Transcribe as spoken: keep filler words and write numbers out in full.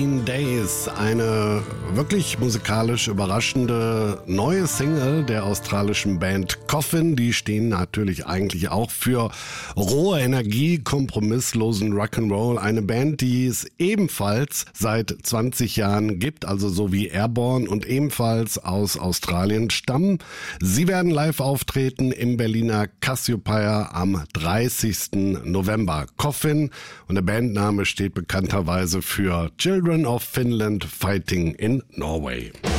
Days, eine wirklich musikalisch überraschende neue Single der australischen Band Coffin. Die stehen natürlich eigentlich auch für rohe Energie, kompromisslosen Rock'n'Roll. Eine Band, die es ebenfalls seit zwanzig Jahren gibt, also so wie Airborne, und ebenfalls aus Australien stammen. Sie werden live auftreten im Berliner Cassiopeia am dreißigsten November. Coffin, und der Bandname steht bekannterweise für Children of Finland Fighting in Norway.